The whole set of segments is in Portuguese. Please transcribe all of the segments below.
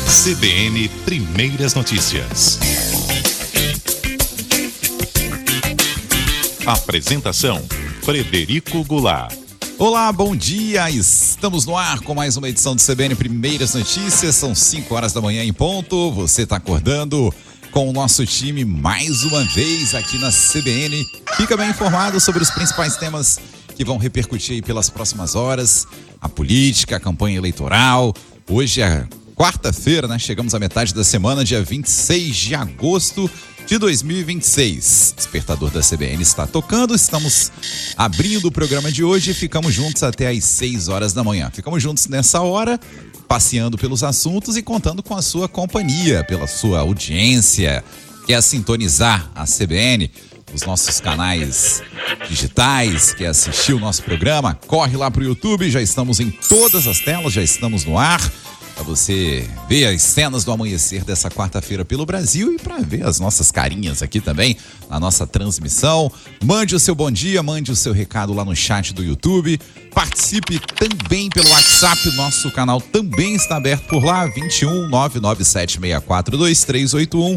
CBN Primeiras Notícias. Apresentação: Frederico Goulart. Olá, bom dia! Estamos no ar com mais uma edição do CBN Primeiras Notícias. São 5 horas da manhã em ponto. Você está acordando com o nosso time mais uma vez aqui na CBN. Fica bem informado sobre os principais temas que vão repercutir aí pelas próximas horas. A política, a campanha eleitoral. Hoje é quarta-feira, né? Chegamos à metade da semana, dia 26 de agosto de 2026. Despertador da CBN está tocando, estamos abrindo o programa de hoje e ficamos juntos até às 6 horas da manhã. Ficamos juntos nessa hora, passeando pelos assuntos e contando com a sua companhia, pela sua audiência. Quer sintonizar a CBN, os nossos canais digitais, quer assistir o nosso programa? Corre lá pro YouTube, já estamos em todas as telas, já estamos no ar. Para você ver as cenas do amanhecer dessa quarta-feira pelo Brasil e para ver as nossas carinhas aqui também na nossa transmissão. Mande o seu bom dia, mande o seu recado lá no chat do YouTube. Participe também pelo WhatsApp, o nosso canal também está aberto por lá, 21 99764 2381,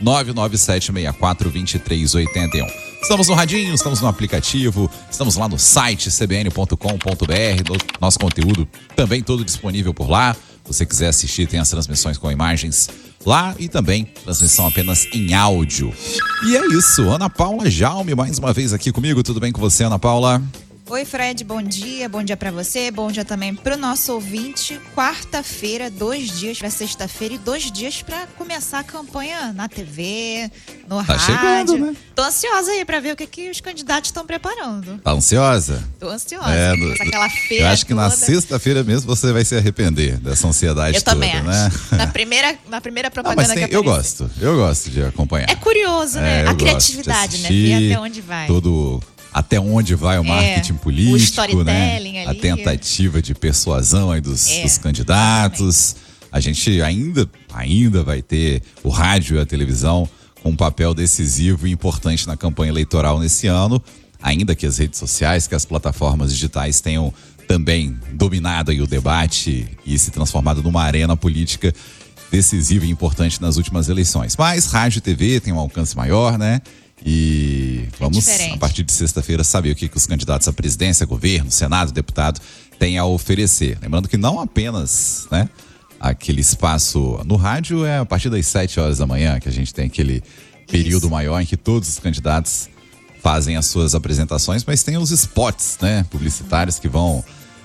99764 2381. Estamos no radinho, estamos no aplicativo, estamos lá no site cbn.com.br, nosso conteúdo também todo disponível por lá. Se você quiser assistir, tem as transmissões com imagens lá e também transmissão apenas em áudio. E é isso, Ana Paula Jaume mais uma vez aqui comigo. Tudo bem com você, Ana Paula? Oi, Fred, bom dia para você, bom dia também pro nosso ouvinte. Quarta-feira, 2 dias para sexta-feira e 2 dias para começar a campanha na TV, no rádio. Chegando, né? Tô ansiosa aí para ver o que os candidatos estão preparando. Tá ansiosa? Tô ansiosa. Aquela feira eu acho que toda. Na sexta-feira mesmo você vai se arrepender dessa ansiedade toda, né? Eu também acho. Na primeira propaganda que aparece. Eu gosto de acompanhar. É curioso, né? A criatividade, né? Ver até onde vai. Até onde vai o marketing político, o storytelling, né? Ali. A tentativa de persuasão aí dos candidatos. A gente ainda vai ter o rádio e a televisão com um papel decisivo e importante na campanha eleitoral nesse ano, ainda que as redes sociais, que as plataformas digitais tenham também dominado aí o debate e se transformado numa arena política decisiva e importante nas últimas eleições. Mas rádio e TV tem um alcance maior, né? E vamos, a partir de sexta-feira, saber o que os candidatos à presidência, governo, Senado, deputado têm a oferecer. Lembrando que não apenas, né, aquele espaço no rádio é a partir das 7 horas da manhã que a gente tem aquele período maior em que todos os candidatos fazem as suas apresentações, mas tem os spots, né, publicitários que vão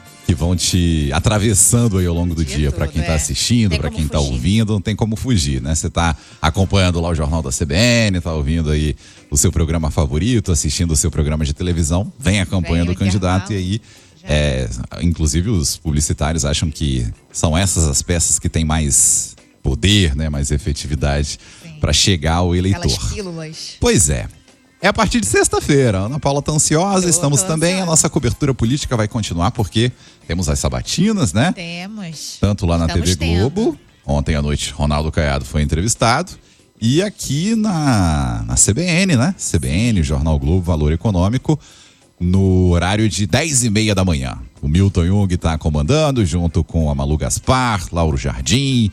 te atravessando aí ao longo do dia, para quem tá assistindo, para quem tá ouvindo, não tem como fugir, né? Você tá acompanhando lá o Jornal da CBN, tá ouvindo aí o seu programa favorito, assistindo o seu programa de televisão, vem a campanha do candidato e aí, inclusive os publicitários acham que são essas as peças que têm mais poder, né? Mais efetividade para chegar ao eleitor. Aquelas pílulas. Pois é. É a partir de sexta-feira. A Ana Paula tá ansiosa, estamos também. A nossa cobertura política vai continuar porque temos as sabatinas, né? Temos. Tanto lá na TV Globo. Ontem à noite, Ronaldo Caiado foi entrevistado. E aqui na CBN, né? CBN, Jornal Globo, Valor Econômico, no horário de 10h30 da manhã. O Milton Jung tá comandando, junto com a Malu Gaspar, Lauro Jardim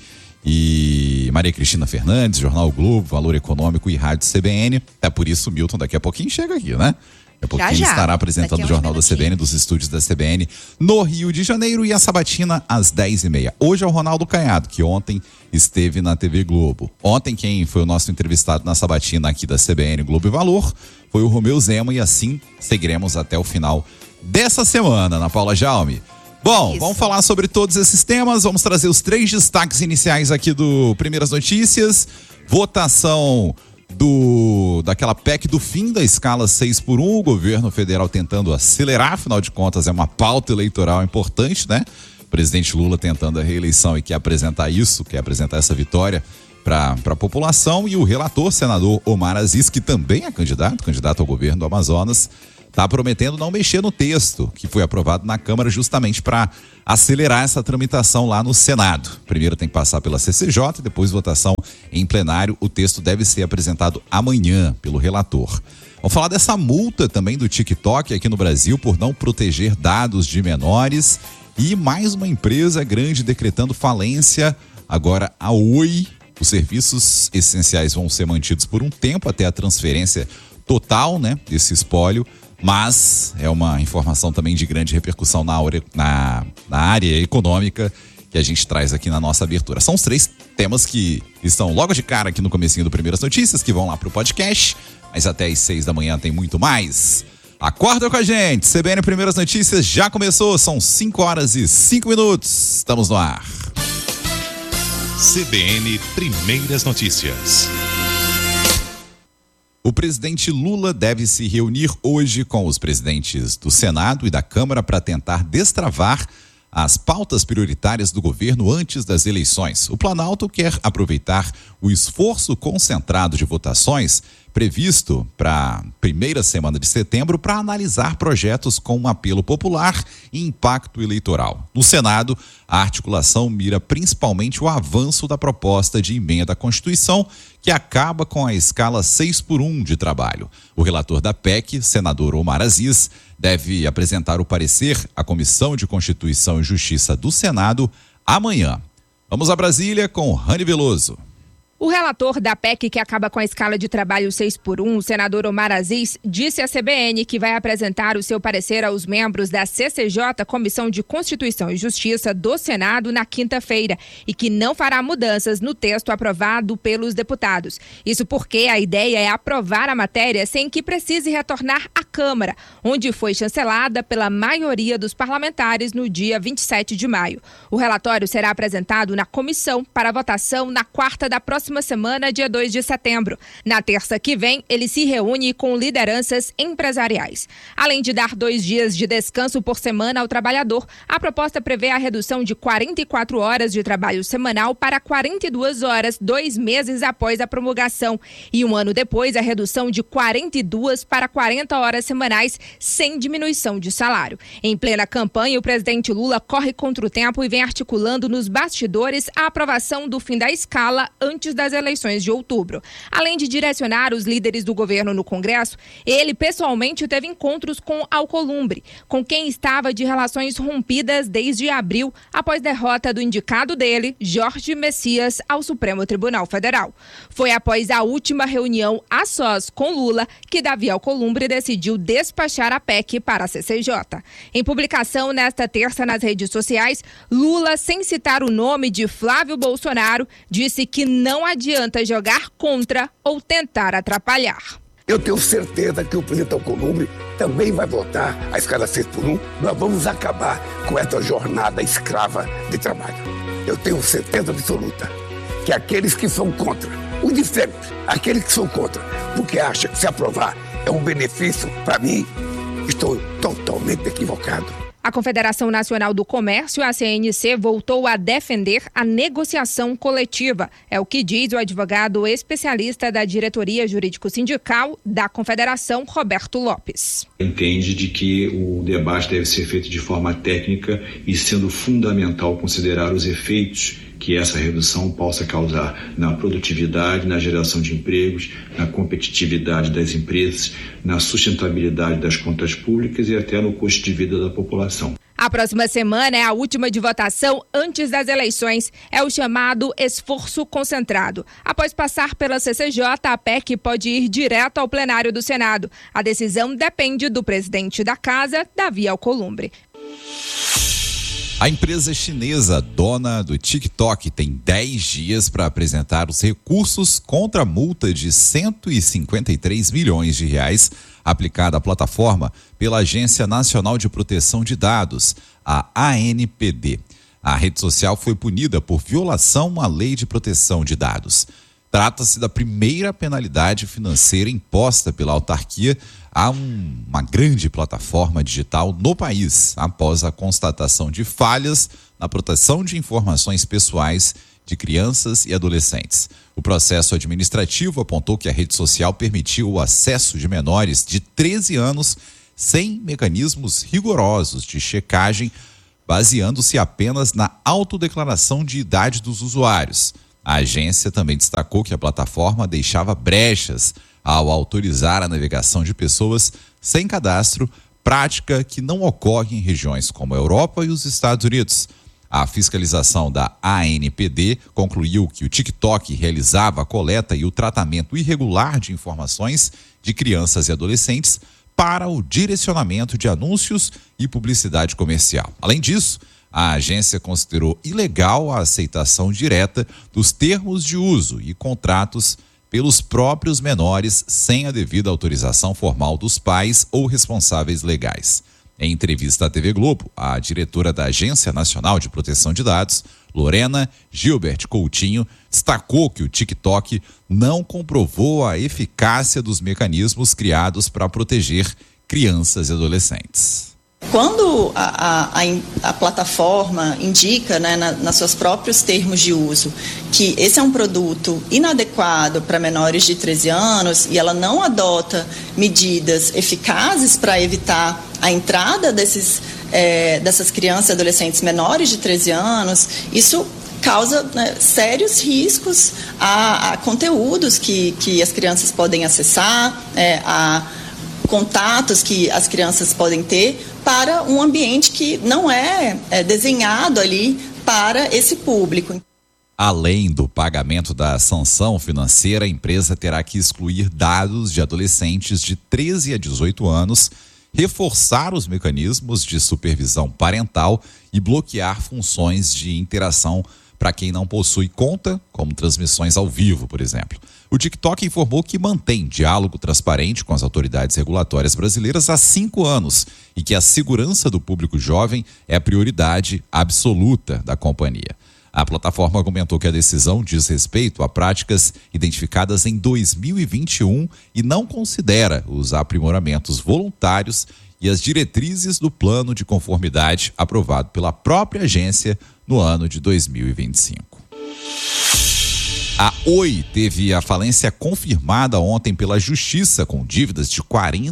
e Maria Cristina Fernandes, Jornal Globo, Valor Econômico e Rádio CBN. É por isso o Milton daqui a pouquinho chega aqui, né? Daqui a pouquinho ele estará apresentando o Jornal da CBN, dos estúdios da CBN no Rio de Janeiro, e a sabatina às 10h30. Hoje é o Ronaldo Caiado, que ontem esteve na TV Globo. Ontem quem foi o nosso entrevistado na sabatina aqui da CBN Globo e Valor foi o Romeu Zema, e assim seguiremos até o final dessa semana, Ana Paula Jaume. Bom, vamos falar sobre todos esses temas, vamos trazer os 3 destaques iniciais aqui do Primeiras Notícias. Votação daquela PEC do fim da escala 6x1, o governo federal tentando acelerar, afinal de contas é uma pauta eleitoral importante, né? O presidente Lula tentando a reeleição e quer apresentar essa vitória para a população, e o relator, senador Omar Aziz, que também é candidato ao governo do Amazonas, está prometendo não mexer no texto que foi aprovado na Câmara justamente para acelerar essa tramitação lá no Senado. Primeiro tem que passar pela CCJ, depois votação em plenário. O texto deve ser apresentado amanhã pelo relator. Vamos falar dessa multa também do TikTok aqui no Brasil por não proteger dados de menores, e mais uma empresa grande decretando falência agora a Oi. Os serviços essenciais vão ser mantidos por um tempo até a transferência total, né, desse espólio, mas é uma informação também de grande repercussão na área econômica que a gente traz aqui na nossa abertura. São os 3 temas que estão logo de cara aqui no comecinho do Primeiras Notícias, que vão lá pro podcast, mas até às 6 da manhã tem muito mais. Acorda com a gente, CBN Primeiras Notícias já começou, são 5h05, estamos no ar. CBN Primeiras Notícias. O presidente Lula deve se reunir hoje com os presidentes do Senado e da Câmara para tentar destravar as pautas prioritárias do governo antes das eleições. O Planalto quer aproveitar o esforço concentrado de votações previsto para a primeira semana de setembro para analisar projetos com um apelo popular e impacto eleitoral. No Senado, a articulação mira principalmente o avanço da proposta de emenda à Constituição, que acaba com a escala 6x1 de trabalho. O relator da PEC, senador Omar Aziz, deve apresentar o parecer à Comissão de Constituição e Justiça do Senado amanhã. Vamos a Brasília com Rani Veloso. O relator da PEC, que acaba com a escala de trabalho 6x1, o senador Omar Aziz, disse à CBN que vai apresentar o seu parecer aos membros da CCJ, Comissão de Constituição e Justiça do Senado, na quinta-feira, e que não fará mudanças no texto aprovado pelos deputados. Isso porque a ideia é aprovar a matéria sem que precise retornar à Câmara, onde foi chancelada pela maioria dos parlamentares no dia 27 de maio. O relatório será apresentado na comissão para votação na quarta da próxima semana, dia 2 de setembro. Na terça que vem, ele se reúne com lideranças empresariais. Além de dar 2 dias de descanso por semana ao trabalhador, a proposta prevê a redução de 44 horas de trabalho semanal para 42 horas, 2 meses após a promulgação, e 1 ano depois a redução de 42 para 40 horas semanais, sem diminuição de salário. Em plena campanha, o presidente Lula corre contra o tempo e vem articulando nos bastidores a aprovação do fim da escala antes das eleições de outubro. Além de direcionar os líderes do governo no Congresso, ele pessoalmente teve encontros com Alcolumbre, com quem estava de relações rompidas desde abril, após derrota do indicado dele, Jorge Messias, ao Supremo Tribunal Federal. Foi após a última reunião a sós com Lula que Davi Alcolumbre decidiu despachar a PEC para a CCJ. Em publicação nesta terça nas redes sociais, Lula, sem citar o nome de Flávio Bolsonaro, disse que não adianta jogar contra ou tentar atrapalhar. Eu tenho certeza que o presidente Alcolumbre também vai votar a escala 6x1. Nós vamos acabar com essa jornada escrava de trabalho. Eu tenho certeza absoluta que aqueles que são contra, os discípulos, aqueles que são contra, porque acham que se aprovar é um benefício para mim, estou totalmente equivocado. A Confederação Nacional do Comércio, a CNC, voltou a defender a negociação coletiva. É o que diz o advogado especialista da Diretoria Jurídico-Sindical da Confederação, Roberto Lopes. Entende de que o debate deve ser feito de forma técnica e sendo fundamental considerar os efeitos que essa redução possa causar na produtividade, na geração de empregos, na competitividade das empresas, na sustentabilidade das contas públicas e até no custo de vida da população. A próxima semana é a última de votação antes das eleições. É o chamado esforço concentrado. Após passar pela CCJ, a PEC pode ir direto ao plenário do Senado. A decisão depende do presidente da casa, Davi Alcolumbre. A empresa chinesa dona do TikTok tem 10 dias para apresentar os recursos contra a multa de 153 milhões de reais aplicada à plataforma pela Agência Nacional de Proteção de Dados, a ANPD. A rede social foi punida por violação à Lei de Proteção de Dados. Trata-se da primeira penalidade financeira imposta pela autarquia a uma grande plataforma digital no país, após a constatação de falhas na proteção de informações pessoais de crianças e adolescentes. O processo administrativo apontou que a rede social permitiu o acesso de menores de 13 anos sem mecanismos rigorosos de checagem, baseando-se apenas na autodeclaração de idade dos usuários. A agência também destacou que a plataforma deixava brechas ao autorizar a navegação de pessoas sem cadastro, prática que não ocorre em regiões como a Europa e os Estados Unidos. A fiscalização da ANPD concluiu que o TikTok realizava a coleta e o tratamento irregular de informações de crianças e adolescentes para o direcionamento de anúncios e publicidade comercial. Além disso, a agência considerou ilegal a aceitação direta dos termos de uso e contratos pelos próprios menores sem a devida autorização formal dos pais ou responsáveis legais. Em entrevista à TV Globo, a diretora da Agência Nacional de Proteção de Dados, Lorena Gilbert Coutinho, destacou que o TikTok não comprovou a eficácia dos mecanismos criados para proteger crianças e adolescentes. Quando a plataforma indica, né, nos seus próprios termos de uso, que esse é um produto inadequado para menores de 13 anos e ela não adota medidas eficazes para evitar a entrada dessas crianças e adolescentes menores de 13 anos, isso causa, né, sérios riscos a conteúdos que as crianças podem acessar, a contatos que as crianças podem ter para um ambiente que não é desenhado ali para esse público. Além do pagamento da sanção financeira, a empresa terá que excluir dados de adolescentes de 13 a 18 anos, reforçar os mecanismos de supervisão parental e bloquear funções de interação para quem não possui conta, como transmissões ao vivo, por exemplo. O TikTok informou que mantém diálogo transparente com as autoridades regulatórias brasileiras há 5 anos e que a segurança do público jovem é a prioridade absoluta da companhia. A plataforma argumentou que a decisão diz respeito a práticas identificadas em 2021 e não considera os aprimoramentos voluntários e as diretrizes do plano de conformidade aprovado pela própria agência no ano de 2025. A Oi teve a falência confirmada ontem pela Justiça com dívidas de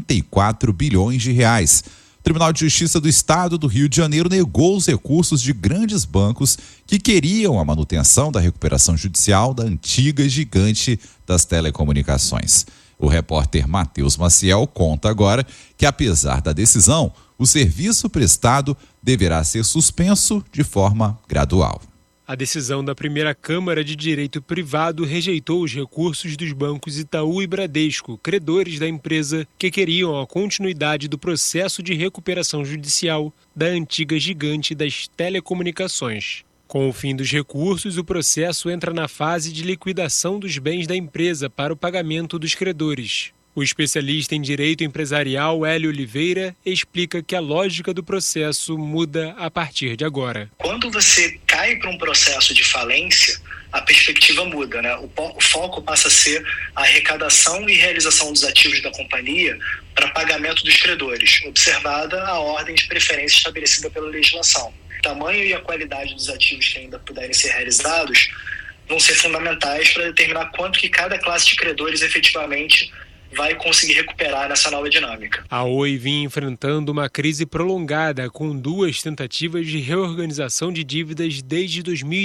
44 bilhões de reais. O Tribunal de Justiça do Estado do Rio de Janeiro negou os recursos de grandes bancos que queriam a manutenção da recuperação judicial da antiga gigante das telecomunicações. O repórter Matheus Maciel conta agora que, apesar da decisão, o serviço prestado deverá ser suspenso de forma gradual. A decisão da primeira Câmara de Direito Privado rejeitou os recursos dos bancos Itaú e Bradesco, credores da empresa, que queriam a continuidade do processo de recuperação judicial da antiga gigante das telecomunicações. Com o fim dos recursos, o processo entra na fase de liquidação dos bens da empresa para o pagamento dos credores. O especialista em direito empresarial Hélio Oliveira explica que a lógica do processo muda a partir de agora. Quando você cai para um processo de falência, a perspectiva muda, né? O foco passa a ser a arrecadação e realização dos ativos da companhia para pagamento dos credores, observada a ordem de preferência estabelecida pela legislação. O tamanho e a qualidade dos ativos que ainda puderem ser realizados vão ser fundamentais para determinar quanto que cada classe de credores efetivamente vai conseguir recuperar nessa nova dinâmica. A Oi vinha enfrentando uma crise prolongada com 2 tentativas de reorganização de dívidas desde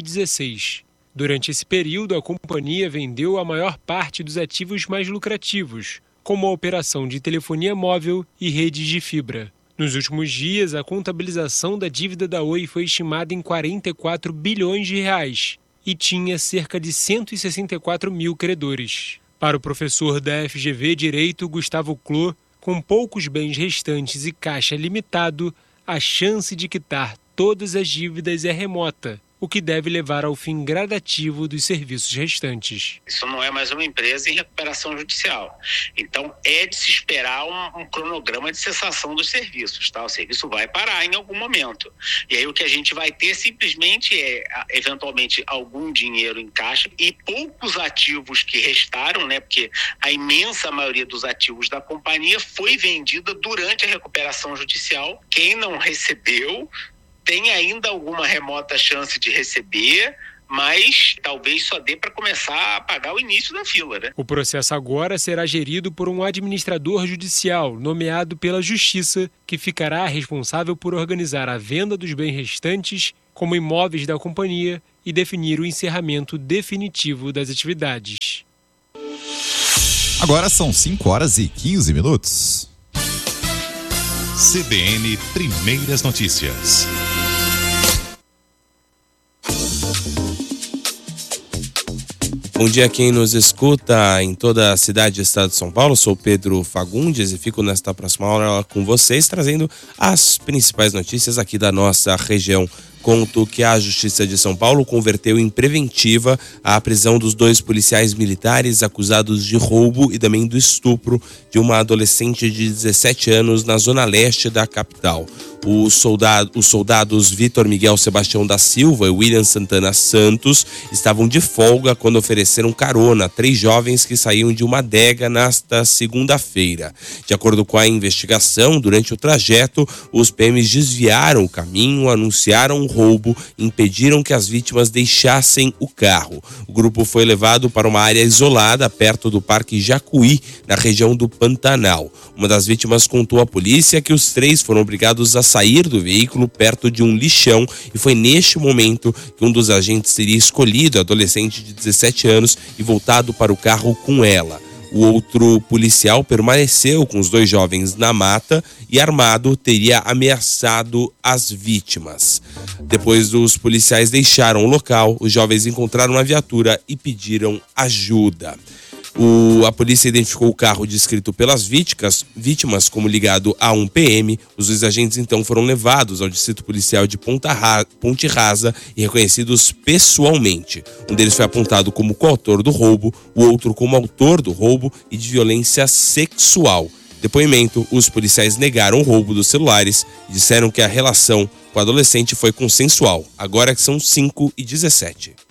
2016. Durante esse período, a companhia vendeu a maior parte dos ativos mais lucrativos, como a operação de telefonia móvel e redes de fibra. Nos últimos dias, a contabilização da dívida da Oi foi estimada em 44 bilhões de reais e tinha cerca de 164 mil credores. Para o professor da FGV Direito, Gustavo Clô, com poucos bens restantes e caixa limitado, a chance de quitar todas as dívidas é remota, o que deve levar ao fim gradativo dos serviços restantes. Isso não é mais uma empresa em recuperação judicial. Então, é de se esperar um cronograma de cessação dos serviços. Tá? O serviço vai parar em algum momento. E aí o que a gente vai ter simplesmente é, eventualmente, algum dinheiro em caixa e poucos ativos que restaram, né? Porque a imensa maioria dos ativos da companhia foi vendida durante a recuperação judicial. Quem não recebeu tem ainda alguma remota chance de receber, mas talvez só dê para começar a pagar o início da fila, né? O processo agora será gerido por um administrador judicial nomeado pela Justiça, que ficará responsável por organizar a venda dos bens restantes como imóveis da companhia e definir o encerramento definitivo das atividades. Agora são 5h15. CBN Primeiras Notícias. Bom dia a quem nos escuta em toda a cidade e estado de São Paulo. Sou Pedro Fagundes e fico nesta próxima hora com vocês, trazendo as principais notícias aqui da nossa região. Conto que a Justiça de São Paulo converteu em preventiva a prisão dos 2 policiais militares acusados de roubo e também do estupro de uma adolescente de 17 anos na zona leste da capital. Os soldados Vitor Miguel Sebastião da Silva e William Santana Santos estavam de folga quando ofereceram carona a 3 jovens que saíam de uma adega nesta segunda-feira. De acordo com a investigação, durante o trajeto, os PMs desviaram o caminho, anunciaram o roubo e impediram que as vítimas deixassem o carro. O grupo foi levado para uma área isolada perto do Parque Jacuí, na região do Pantanal. Uma das vítimas contou à polícia que os 3 foram obrigados a sair do veículo perto de um lixão e foi neste momento que um dos agentes teria escolhido a adolescente de 17 anos e voltado para o carro com ela. O outro policial permaneceu com os 2 jovens na mata e, armado, teria ameaçado as vítimas. Depois dos policiais deixaram o local, os jovens encontraram uma viatura e pediram ajuda. A polícia identificou o carro descrito pelas vítimas como ligado a um PM. Os 2 agentes então foram levados ao distrito policial de Ponte Rasa e reconhecidos pessoalmente. Um deles foi apontado como coautor do roubo, o outro como autor do roubo e de violência sexual. Depoimento, os policiais negaram o roubo dos celulares e disseram que a relação com o adolescente foi consensual. Agora que são 5h17.